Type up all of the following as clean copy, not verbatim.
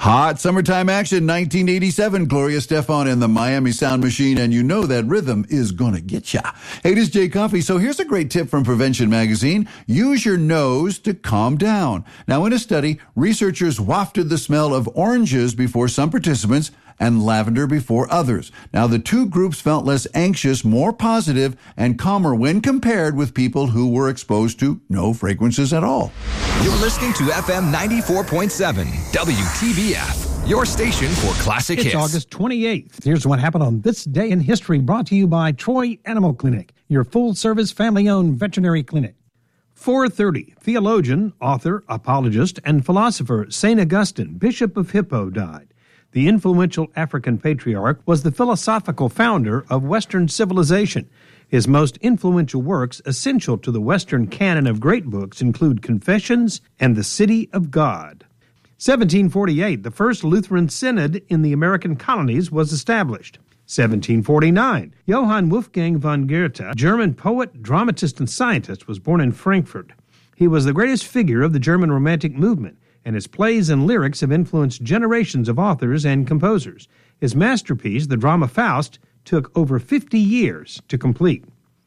Hot summertime action, 1987, Gloria Estefan and the Miami Sound Machine, and you know that rhythm is gonna get ya. Hey, this is Jay Coffey. So here's a great tip from Prevention Magazine. Use your nose to calm down. Now, in a study, researchers wafted the smell of oranges before some participants and lavender before others. Now, the two groups felt less anxious, more positive, and calmer when compared with people who were exposed to no fragrances at all. You're listening to FM 94.7, WTBF, your station for classic hits. It's August 28th. Here's what happened on this day in history, brought to you by Troy Animal Clinic, your full-service, family-owned veterinary clinic. 430, theologian, author, apologist, and philosopher St. Augustine, Bishop of Hippo, died. The influential African patriarch was the philosophical founder of Western civilization. His most influential works, essential to the Western canon of great books, include Confessions and The City of God. 1748, the first Lutheran synod in the American colonies was established. 1749, Johann Wolfgang von Goethe, German poet, dramatist, and scientist, was born in Frankfurt. He was the greatest figure of the German Romantic movement, and his plays and lyrics have influenced generations of authors and composers. His masterpiece, the drama Faust, took over 50 years to complete.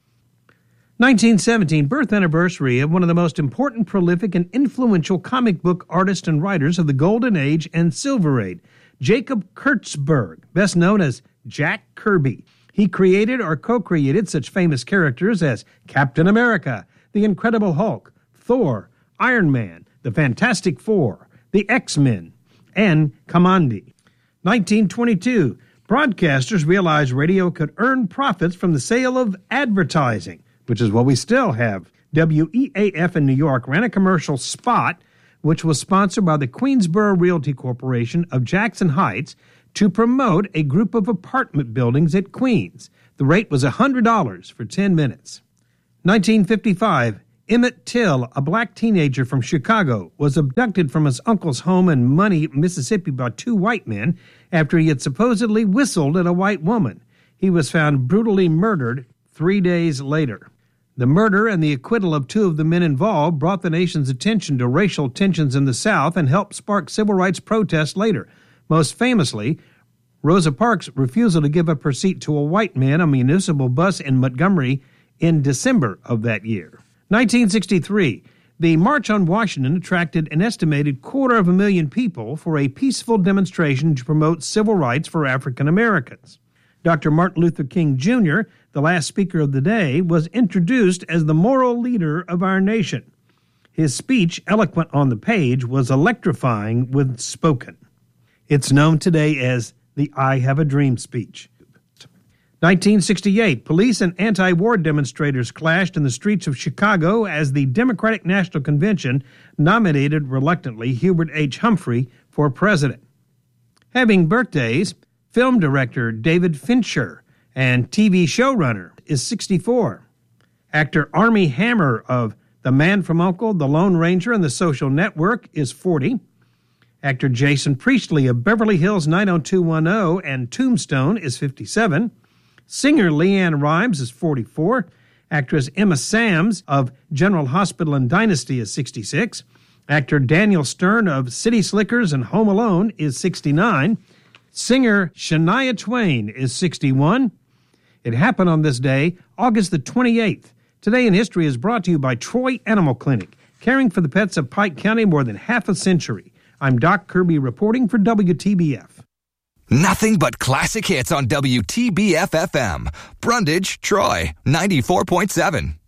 1917, birth anniversary of one of the most important, prolific, and influential comic book artists and writers of the Golden Age and Silver Age, Jacob Kurtzberg, best known as Jack Kirby. He created or co-created such famous characters as Captain America, the Incredible Hulk, Thor, Iron Man, the Fantastic Four, the X-Men, and Kamandi. 1922, broadcasters realized radio could earn profits from the sale of advertising, which is what we still have. WEAF in New York ran a commercial spot, which was sponsored by the Queensboro Realty Corporation of Jackson Heights to promote a group of apartment buildings at Queens. The rate was $100 for 10 minutes. 1955, Emmett Till, a black teenager from Chicago, was abducted from his uncle's home in Money, Mississippi by two white men after he had supposedly whistled at a white woman. He was found brutally murdered 3 days later. The murder and the acquittal of two of the men involved brought the nation's attention to racial tensions in the South and helped spark civil rights protests later. Most famously, Rosa Parks' refusal to give up her seat to a white man on a municipal bus in Montgomery in December of that year. 1963, the March on Washington attracted an estimated 250,000 people for a peaceful demonstration to promote civil rights for African Americans. Dr. Martin Luther King Jr., the last speaker of the day, was introduced as the moral leader of our nation. His speech, eloquent on the page, was electrifying when spoken. It's known today as the I Have a Dream speech. 1968, police and anti-war demonstrators clashed in the streets of Chicago as the Democratic National Convention nominated, reluctantly, Hubert H. Humphrey for president. Having birthdays, film director David Fincher and TV showrunner is 64. Actor Armie Hammer of The Man from U.N.C.L.E., The Lone Ranger, and The Social Network is 40. Actor Jason Priestley of Beverly Hills 90210 and Tombstone is 57. Singer Leanne Rimes is 44. Actress Emma Sams of General Hospital and Dynasty is 66. Actor Daniel Stern of City Slickers and Home Alone is 69. Singer Shania Twain is 61. It happened on this day, August the 28th. Today in History is brought to you by Troy Animal Clinic, caring for the pets of Pike County more than half a century. I'm Doc Kirby reporting for WTBF. Nothing but classic hits on WTBF-FM. Brundage, Troy, 94.7.